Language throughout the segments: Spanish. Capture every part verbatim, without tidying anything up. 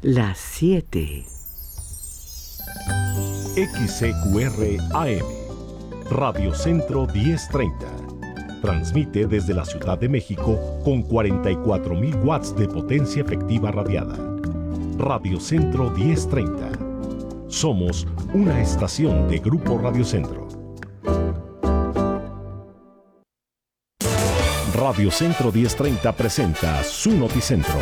las siete. X C Q R A M, Radio Centro diez treinta. Transmite desde la Ciudad de México con cuarenta y cuatro mil watts de potencia efectiva radiada. Radio Centro diez treinta. Somos una estación de Grupo Radio Centro. Radio Centro diez treinta presenta su Noticentro.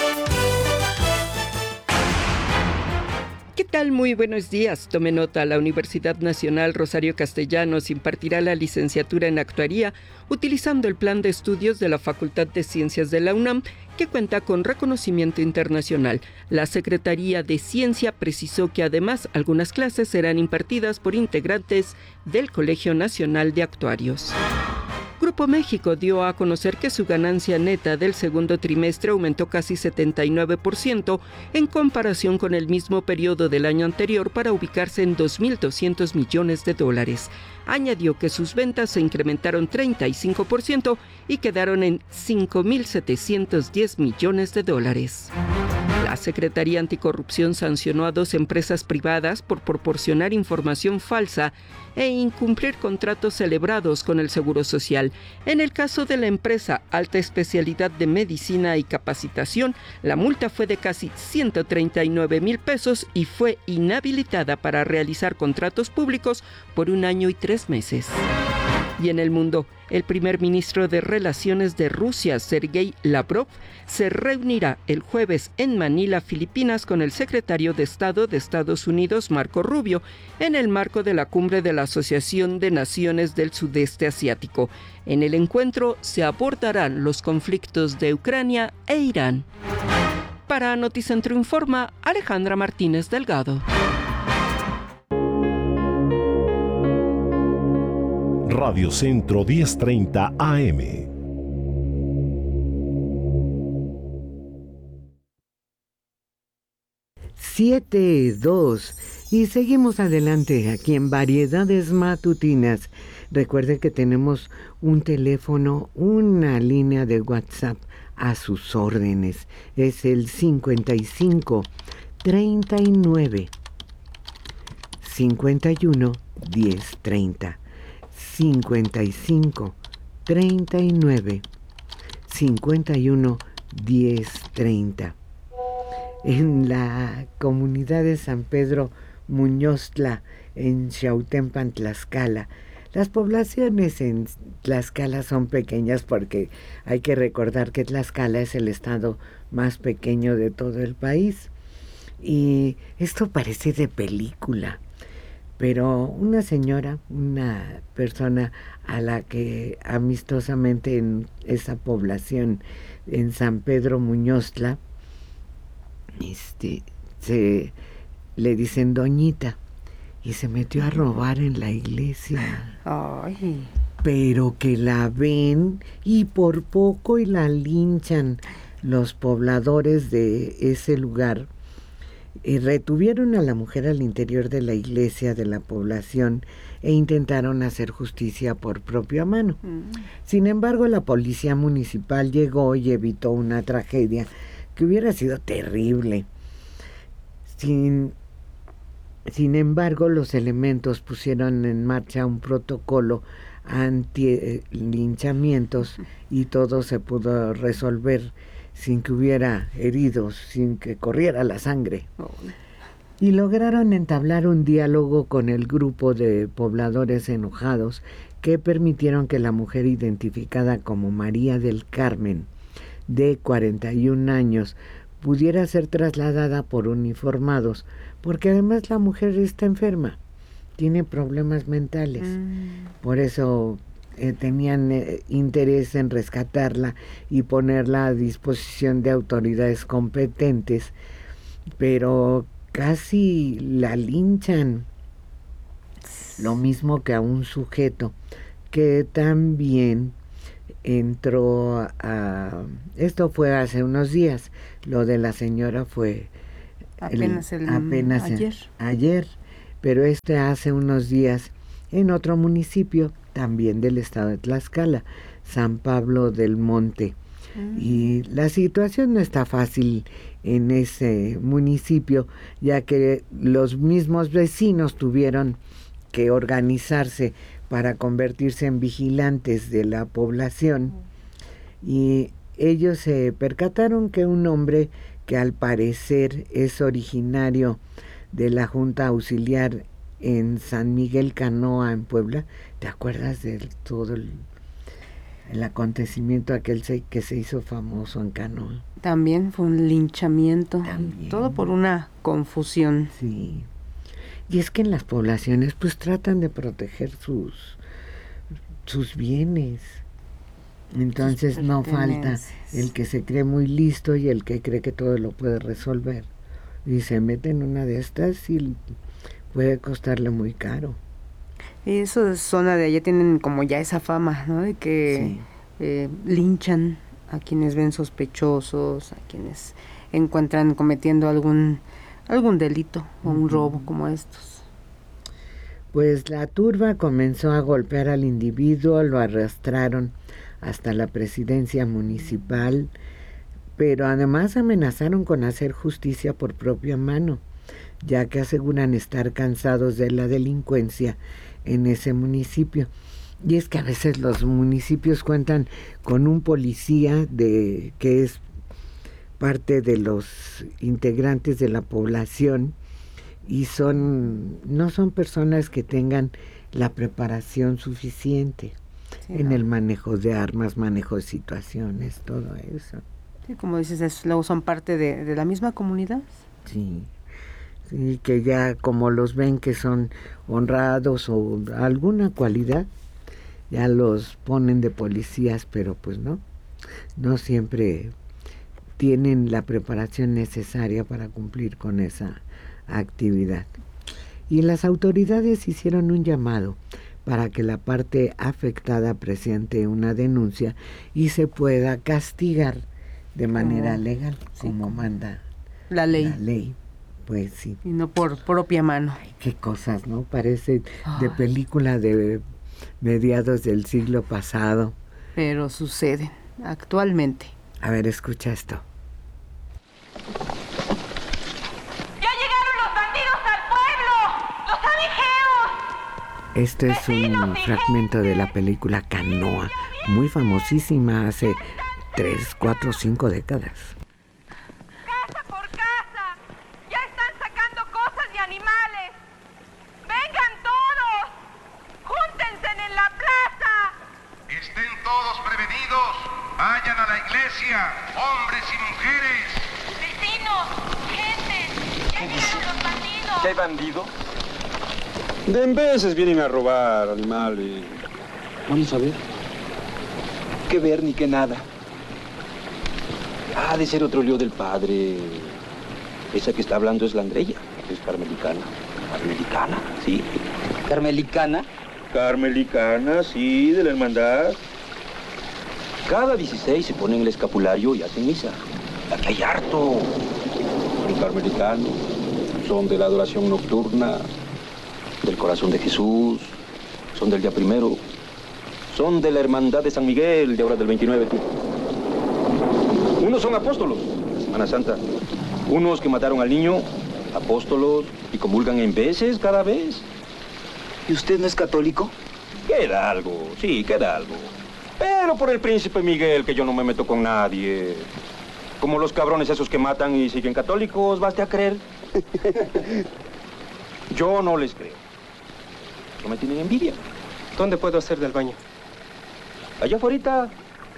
¿Qué tal? Muy buenos días. Tome nota, la Universidad Nacional Rosario Castellanos impartirá la licenciatura en Actuaría utilizando el plan de estudios de la Facultad de Ciencias de la UNAM, que cuenta con reconocimiento internacional. La Secretaría de Ciencia precisó que además algunas clases serán impartidas por integrantes del Colegio Nacional de Actuarios. Grupo México dio a conocer que su ganancia neta del segundo trimestre aumentó casi setenta y nueve por ciento en comparación con el mismo periodo del año anterior para ubicarse en dos mil doscientos millones de dólares. Añadió que sus ventas se incrementaron treinta y cinco por ciento y quedaron en cinco mil setecientos diez millones de dólares. La Secretaría Anticorrupción sancionó a dos empresas privadas por proporcionar información falsa e incumplir contratos celebrados con el Seguro Social. En el caso de la empresa Alta Especialidad de Medicina y Capacitación, la multa fue de casi ciento treinta y nueve mil pesos y fue inhabilitada para realizar contratos públicos por un año y tres meses. Y en el mundo, el primer ministro de Relaciones de Rusia, Sergei Lavrov, se reunirá el jueves en Manila, Filipinas, con el secretario de Estado de Estados Unidos, Marco Rubio, en el marco de la cumbre de la Asociación de Naciones del Sudeste Asiático. En el encuentro se abordarán los conflictos de Ucrania e Irán. Para Noticentro Informa, Alejandra Martínez Delgado. Radio Centro diez treinta A M. siete dos. Y seguimos adelante aquí en Variedades Matutinas. Recuerde que tenemos un teléfono, una línea de WhatsApp a sus órdenes. Es el cincuenta y cinco, treinta y nueve, cincuenta y uno, diez treinta. cincuenta y cinco, treinta y nueve, cincuenta y uno, diez treinta. En la comunidad de San Pedro Muñoztla, en Xiautempan, Tlaxcala. Las poblaciones en Tlaxcala son pequeñas porque hay que recordar que Tlaxcala es el estado más pequeño de todo el país. Y esto parece de película. Pero una señora, una persona a la que amistosamente en esa población, en San Pedro Muñoztla, este, se, le dicen doñita, y se metió a robar en la iglesia. Ay. Pero que la ven y por poco y la linchan. Los pobladores de ese lugar y retuvieron a la mujer al interior de la iglesia de la población e intentaron hacer justicia por propia mano. Mm. Sin embargo, la policía municipal llegó y evitó una tragedia que hubiera sido terrible. Sin, sin embargo, los elementos pusieron en marcha un protocolo anti-linchamientos y todo se pudo resolver sin que hubiera heridos, sin que corriera la sangre. Oh. Y lograron entablar un diálogo con el grupo de pobladores enojados que permitieron que la mujer identificada como María del Carmen, de cuarenta y un años, pudiera ser trasladada por uniformados, porque además la mujer está enferma, tiene problemas mentales. Mm. Por eso Eh, tenían eh, interés en rescatarla y ponerla a disposición de autoridades competentes, pero casi la linchan, lo mismo que a un sujeto que también entró a, a esto fue hace unos días, lo de la señora fue apenas, el, el, apenas ayer. ayer, pero este hace unos días en otro municipio también del estado de Tlaxcala, San Pablo del Monte. Mm. Y la situación no está fácil en ese municipio, ya que los mismos vecinos tuvieron que organizarse para convertirse en vigilantes de la población. Y ellos se percataron que un hombre que al parecer es originario de la Junta Auxiliar en San Miguel Canoa, en Puebla, ¿te acuerdas de todo el, el acontecimiento aquel se, que se hizo famoso en Canoa? También fue un linchamiento, También. Todo por una confusión. Sí. Y es que en las poblaciones pues tratan de proteger sus, sus bienes. Entonces no falta el que se cree muy listo y el que cree que todo lo puede resolver. Y se mete en una de estas y puede costarle muy caro. Y eso es zona de allá, tienen como ya esa fama, ¿no? De que sí. eh, linchan a quienes ven sospechosos, a quienes encuentran cometiendo algún, algún delito o un uh-huh. robo como estos. Pues la turba comenzó a golpear al individuo, lo arrastraron hasta la presidencia municipal, pero además amenazaron con hacer justicia por propia mano, ya que aseguran estar cansados de la delincuencia en ese municipio. Y es que a veces los municipios cuentan con un policía de que es parte de los integrantes de la población y son no son personas que tengan la preparación suficiente sí, en no. el manejo de armas, manejo de situaciones, todo eso. Sí, como dices, es, luego son parte de, de la misma comunidad. Sí. Sí, que ya como los ven que son honrados o alguna cualidad, ya los ponen de policías, pero pues no, no siempre tienen la preparación necesaria para cumplir con esa actividad. Y las autoridades hicieron un llamado para que la parte afectada presente una denuncia y se pueda castigar de manera como, legal, sí, como manda la ley. La ley. Pues sí. Y no por propia mano. Ay, qué cosas, ¿no? Parece oh. de película de mediados del siglo pasado. Pero suceden actualmente. A ver, escucha esto. ¡Ya llegaron los bandidos al pueblo! ¡Los abigeos! Este es un fragmento de la película Canoa, muy famosísima hace tres, cuatro, cinco décadas. Vayan a la iglesia, hombres y mujeres. Vecinos, gente, ya llegaron los bandidos. ¿Qué hay bandido? De en veces vienen a robar animales. Vamos a ver. ¿Qué ver ni qué nada? Ha de ser otro lío del padre. Esa que está hablando es la Andrea, es carmelicana. ¿Carmelicana? Sí. ¿Carmelicana? Carmelicana, sí, de la hermandad. Cada dieciséis se ponen el escapulario y hacen misa. Aquí hay harto. Son carmelicanos, son de la adoración nocturna, del corazón de Jesús, son del día primero, son de la hermandad de San Miguel, de ahora del veintinueve. Unos son apóstolos, la Semana Santa. Unos que mataron al niño, apóstolos, y comulgan en veces cada vez. ¿Y usted no es católico? Queda algo, sí, queda algo. Pero por el príncipe Miguel, que yo no me meto con nadie. Como los cabrones esos que matan y siguen católicos, baste a creer. Yo no les creo. No me tienen envidia. ¿Dónde puedo hacer del baño? Allá afuera.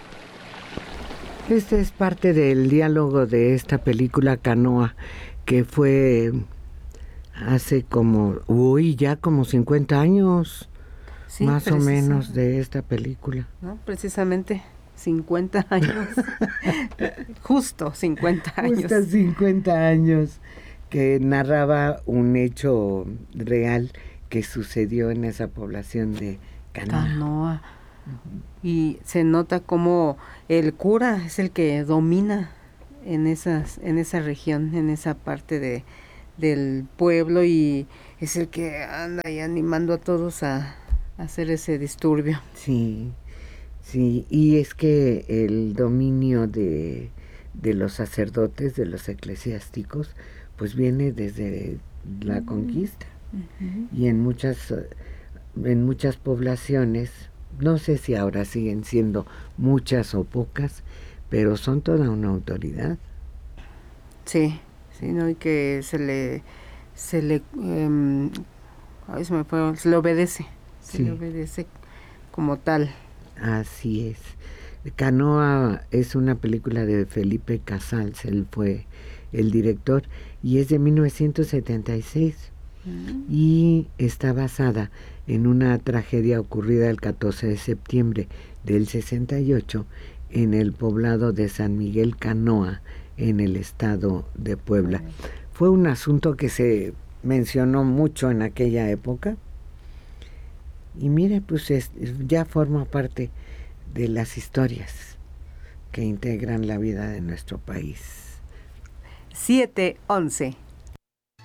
Este es parte del diálogo de esta película Canoa, que fue hace como, uy, ya como cincuenta años. Sí, más o menos de esta película. No, precisamente cincuenta años. Justo cincuenta años. Justo cincuenta años que narraba un hecho real que sucedió en esa población de Canoa. Canoa. Uh-huh. Y se nota como el cura es el que domina en esas, en esa región, en esa parte de del pueblo, y es el que anda ahí animando a todos a hacer ese disturbio. Sí, Sí, y es que el dominio de, de los sacerdotes, de los eclesiásticos, pues viene desde la uh-huh. conquista. Uh-huh. Y en muchas, en muchas poblaciones, no sé si ahora siguen siendo muchas o pocas, pero son toda una autoridad. Sí, sí, ¿no? Y que se le, se le, um, ay, se me fue, se le obedece, se sí. le obedece como tal. Así es. Canoa es una película de Felipe Casals, él fue el director, y es de mil novecientos setenta y seis, uh-huh. y está basada en una tragedia ocurrida el catorce de septiembre del sesenta y ocho en el poblado de San Miguel Canoa, en el estado de Puebla. Uh-huh. Fue un asunto que se mencionó mucho en aquella época, y mire, pues es, ya forma parte de las historias que integran la vida de nuestro país. siete once